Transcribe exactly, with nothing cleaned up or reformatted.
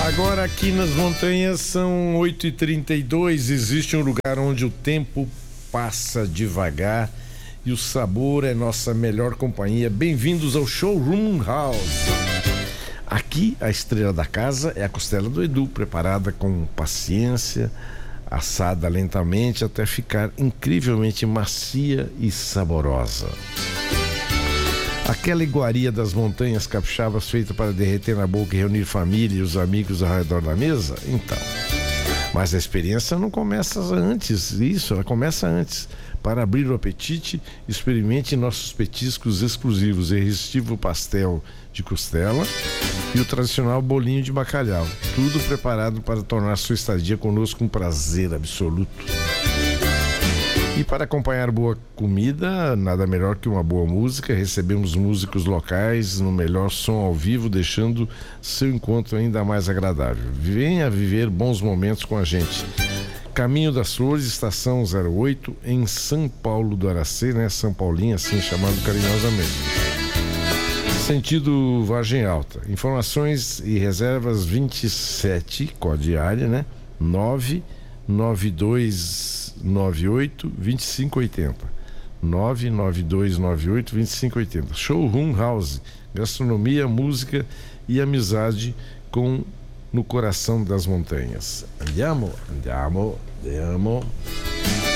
Agora aqui nas montanhas são oito e trinta e dois. Existe um lugar onde o tempo passa devagar e o sabor é nossa melhor companhia. Bem-vindos ao Showroom House. Aqui a estrela da casa é a costela do Edu, preparada com paciência, assada lentamente até ficar incrivelmente macia e saborosa. Aquela iguaria das montanhas capixabas feita para derreter na boca e reunir família e os amigos ao redor da mesa? Então. Mas a experiência não começa antes, isso, ela começa antes. Para abrir o apetite, experimente nossos petiscos exclusivos, irresistível pastel de costela e o tradicional bolinho de bacalhau. Tudo preparado para tornar sua estadia conosco um prazer absoluto. E para acompanhar boa comida, nada melhor que uma boa música. Recebemos músicos locais no melhor som ao vivo, deixando seu encontro ainda mais agradável. Venha viver bons momentos com a gente. Caminho das Flores, estação zero oito, em São Paulo do Aracê, né? São Paulinho, assim chamado carinhosamente. Sentido Vargem Alta. Informações e reservas vinte e sete, código área, né? nove nove dois nove oito dois cinco oito zero. nove nove dois nove oito dois cinco oito zero. Showroom House. Gastronomia, música e amizade com no coração das montanhas. Andiamo, andiamo, andiamo.